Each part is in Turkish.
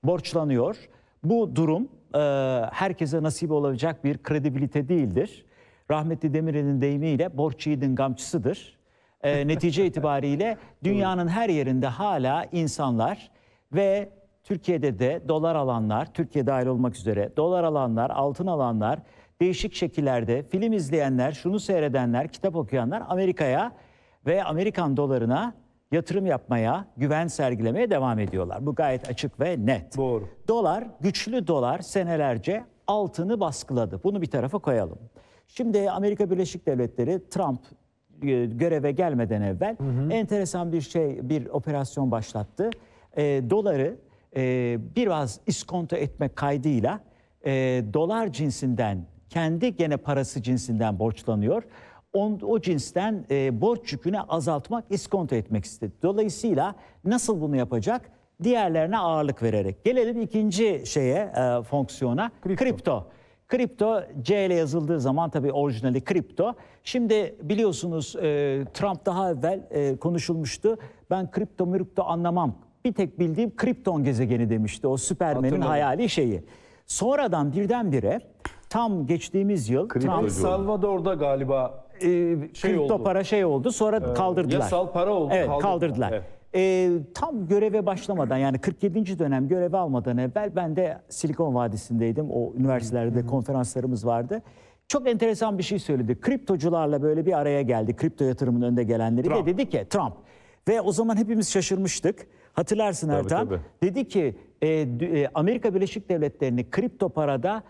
borçlanıyor. Bu durum herkese nasip olabilecek bir kredibilite değildir. Rahmetli Demirel'in deyimiyle borç yiğidin gamçısıdır. Netice itibariyle dünyanın her yerinde hala insanlar ve Türkiye'de de dolar alanlar, Türkiye dahil olmak üzere dolar alanlar, altın alanlar, değişik şekillerde film izleyenler, şunu seyredenler, kitap okuyanlar Amerika'ya ve Amerikan dolarına yatırım yapmaya, güven sergilemeye devam ediyorlar. Bu gayet açık ve net. Doğru. Dolar, güçlü dolar senelerce altını baskıladı. Bunu bir tarafa koyalım. Şimdi Amerika Birleşik Devletleri Trump göreve gelmeden evvel enteresan bir operasyon başlattı. Doları biraz iskonto etmek kaydıyla dolar cinsinden, kendi gene parası cinsinden borçlanıyor. O cinsten borç yükünü azaltmak, iskonto etmek istedi. Dolayısıyla nasıl bunu yapacak? Diğerlerine ağırlık vererek. Gelelim ikinci fonksiyona, kripto. Kripto C ile yazıldığı zaman tabii orijinali kripto. Şimdi biliyorsunuz Trump daha evvel konuşulmuştu. Ben kripto anlamam. Bir tek bildiğim Krypton gezegeni demişti. O Süpermen'in hayali şeyi. Sonradan birdenbire tam geçtiğimiz yıl Trump Salvador'da galiba kripto oldu. Para oldu. Sonra kaldırdılar. Yasal para oldu. Evet, kaldırdılar. Evet. Tam göreve başlamadan, yani 47. dönem göreve almadan evvel ben de Silikon Vadisi'ndeydim. O üniversitelerde konferanslarımız vardı. Çok enteresan bir şey söyledi. Kriptocularla böyle bir araya geldi. Kripto yatırımının önde gelenleri Trump. ve dedi ki Trump. Ve o zaman hepimiz şaşırmıştık. Hatırlarsın Ertan. Dedi ki Amerika Birleşik Devletleri'ni kripto parada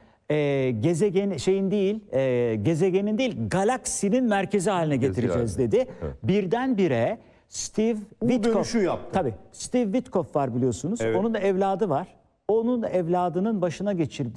gezegenin değil galaksinin merkezi haline getireceğiz dedi. Evet. Birdenbire Steve Witkoff yaptı. Tabii Steve Witkoff var biliyorsunuz. Evet. Onun da evladı var. Onun evladının başına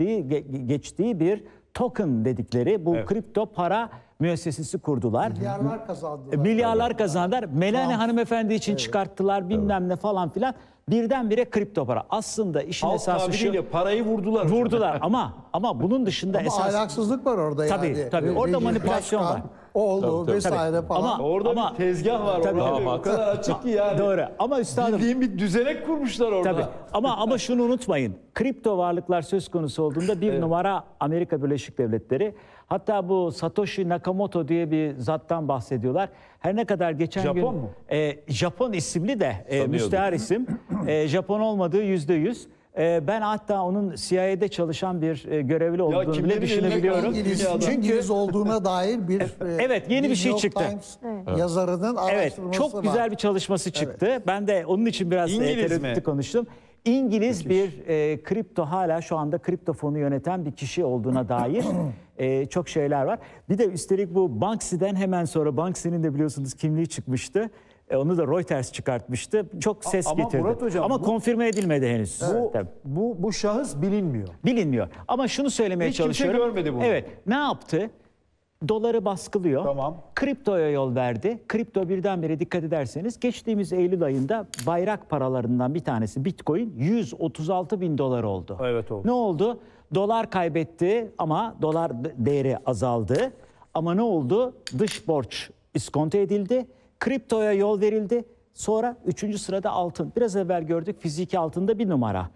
geçtiği bir token dedikleri bu kripto para müessesesi kurdular. Milyarlar kazandılar. Milyarlar kazandılar. Melania hanımefendi için çıkarttılar bilmem ne falan filan. Birdenbire kripto para. Aslında işin esası şu. Parayı vurdular. Vurdular ama bunun dışında ama esas. ahlaksızlık var orada yani. Tabii. Orada manipülasyon var. Oğlu vesaire falan. Orada bir tezgah var. O kadar açık ki yani. Doğru. Ama üstadım. Bildiğin bir düzenek kurmuşlar orada. Tabii. Ama şunu unutmayın. Kripto varlıklar söz konusu olduğunda bir numara Amerika Birleşik Devletleri. Hatta bu Satoshi Nakamoto diye bir zattan bahsediyorlar. Her ne kadar geçen gün... Japon mu? Japon isimli de müstehar isim. Japon olmadığı %100. Ben hatta onun CIA'de çalışan bir görevli olduğunu bile düşünebiliyorum. İngiliz olduğuna dair bir evet, yeni bir şey çıktı. Yazarının araştırması çok güzel bir çalışması çıktı. Evet. Ben de onun için biraz tereddütlü konuştum. İngiliz bir kripto, hala şu anda kripto fonu yöneten bir kişi olduğuna dair çok şeyler var. Bir de üstelik bu Banksy'den hemen sonra, Banksy'nin de biliyorsunuz kimliği çıkmıştı. Onu da Reuters çıkartmıştı. Çok ses getirdi. Murat Hocam, ama konfirme edilmedi henüz. Bu şahıs bilinmiyor. Bilinmiyor. Ama şunu söylemeye çalışıyorum. Hiç kimse görmedi bunu. Evet. Ne yaptı? Doları baskılıyor. Tamam. Kriptoya yol verdi. Kripto birdenbire, dikkat ederseniz, geçtiğimiz Eylül ayında bayrak paralarından bir tanesi Bitcoin 136 bin dolar oldu. Evet, oldu. Ne oldu? Dolar kaybetti ama dolar değeri azaldı. Ama ne oldu? Dış borç iskonto edildi. Kriptoya yol verildi. Sonra 3. sırada altın. Biraz evvel gördük, fiziki altında bir numara.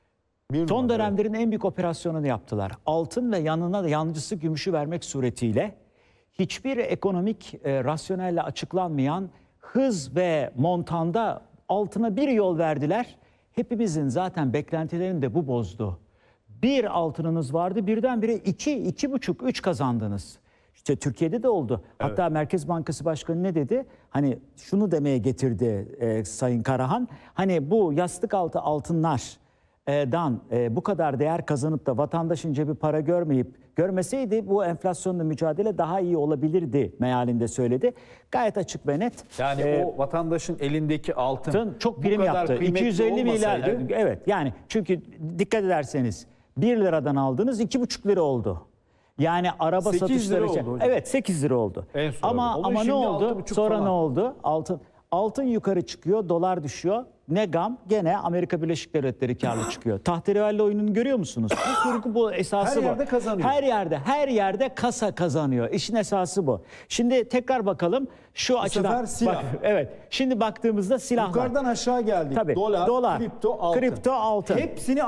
Son dönemlerin en büyük operasyonunu yaptılar. Altın ve yanına da yancısı gümüşü vermek suretiyle hiçbir ekonomik rasyonelle açıklanmayan hız ve montanda altına bir yol verdiler. Hepimizin zaten beklentilerini de bu bozdu. Bir altınınız vardı, birdenbire 2,5, 3 kazandınız. İşte Türkiye'de de oldu. Evet. Hatta Merkez Bankası Başkanı ne dedi? Hani şunu demeye getirdi Sayın Karahan. Hani bu yastık altı altınlardan bu kadar değer kazanıp da vatandaşın cebi para görmeseydi bu enflasyonla mücadele daha iyi olabilirdi mealinde söyledi. Gayet açık ve net. Yani o vatandaşın elindeki altın çok prim yaptı. 250 milyar. Evet, yani çünkü dikkat ederseniz 1 liradan aldınız 2,5 lira oldu. Yani araba satışları için. Evet, 8 lira oldu. Ama ne oldu? Sonra falan. Ne oldu? Altın yukarı çıkıyor, dolar düşüyor. Ne gam? Gene Amerika Birleşik Devletleri karlı çıkıyor. Tahterevalli oyununu görüyor musunuz? Bu esası bu. Her yerde kazanıyor. Her yerde kasa kazanıyor. İşin esası bu. Şimdi tekrar bakalım şu açıdan. Sefer silah. Evet. Şimdi baktığımızda silah var. Yukarıdan aşağı geldik. Tabii. Dolar, Kripto, altın. Hepsini